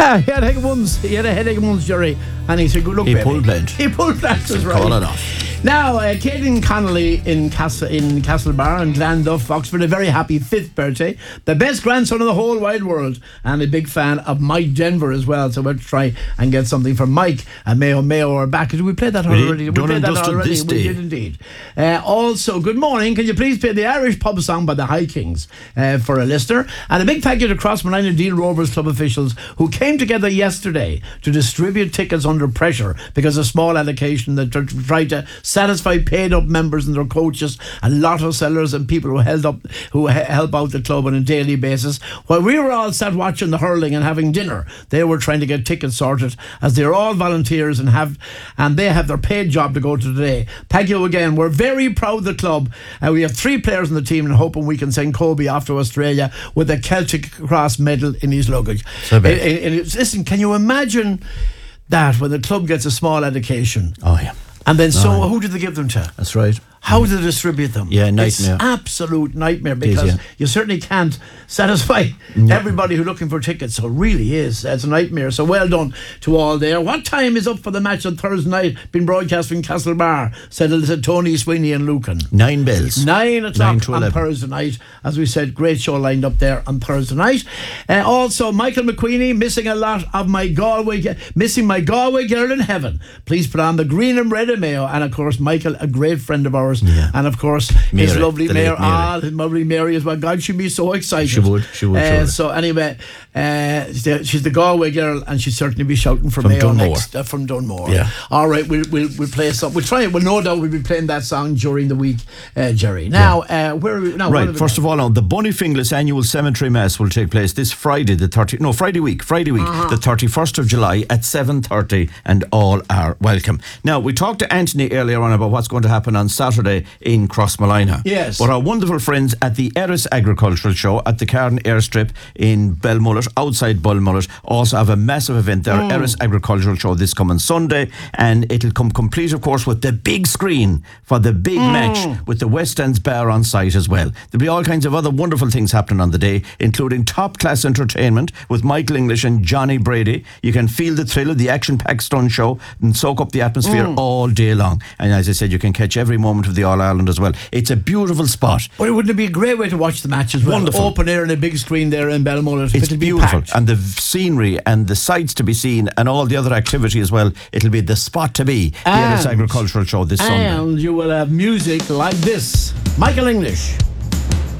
He had a headache once, Jerry, and he said, "Good luck, He baby." pulled blade. He pulled blade, that's right. Call it off. Now, Caden Connolly in Castlebar and Glanduff, Oxford, a very happy 5th birthday. The best grandson in the whole wide world, and a big fan of Mike Denver as well. So we'll try and get something from Mike and Mayo are back. Did we play that already? We played that already. This We day. did indeed. Also, good morning. Can you please play the Irish pub song by the High Kings for a listener? And a big thank you to Crossmolina Deal Rovers club officials who came together yesterday to distribute tickets under pressure because of small allocation that tried to satisfy paid up members and their coaches and lotto sellers and people who help out the club on a daily basis. While we were all sat watching the hurling and having dinner, they were trying to get tickets sorted, as they're all volunteers and they have their paid job to go to today. Thank you again. We're very proud of the club. We have 3 players in the team and hoping we can send Kobe off to Australia with a Celtic Cross medal in his luggage. Listen, can you imagine that when the club gets a small allocation? Oh, yeah. And then who do they give them to? That's right. How do they distribute them? Yeah, nightmare. It's absolute nightmare because you certainly can't satisfy everybody who's looking for tickets. So it really is. It's a nightmare. So well done to all there. What time is up for the match on Thursday night? Been broadcast from Castlebar, said Tony Sweeney and Lucan. 9 bells. 9 o'clock on Thursday night. As we said, great show lined up there on Thursday night. Also, Michael McQueenie missing a lot of my Galway girl in heaven. Please put on the green and red of Mayo. And of course, Michael, a great friend of ours. Yeah. And of course, his lovely Mary, his lovely Mary as well. God, she'd be so excited. She would. So anyway, she's the Galway girl, and she'd certainly be shouting from Mayo Dunmore. next from Dunmore. Yeah. All right, we'll play some. We'll try it. Well, no doubt we'll be playing that song during the week, Jerry. Now, where are we now? Right. First of all, the Bunnyfinglas annual cemetery mass will take place this Friday, Friday week, the 31st of July at 7:30, and all are welcome. Now, we talked to Anthony earlier on about what's going to happen on Saturday in Crossmolina. Yes. But our wonderful friends at the Erris Agricultural Show at the Carden Airstrip in Belmullet, outside Belmullet, also have a massive event there, Erris Agricultural Show, this coming Sunday, and it'll come complete, of course, with the big screen for the big match with the West End's Bar on site as well. There'll be all kinds of other wonderful things happening on the day, including top-class entertainment with Michael English and Johnny Brady. You can feel the thrill of the action-packed stunt show and soak up the atmosphere all day long. And as I said, you can catch every moment of the All-Ireland as well. It's a beautiful spot. Well, wouldn't it be a great way to watch the match as well? Wonderful. Open air and a big screen there in Belmullet. It's beautiful. And the scenery and the sights to be seen and all the other activity as well. It'll be the spot to be, the Erris Agricultural Show this Sunday. And you will have music like this. Michael English.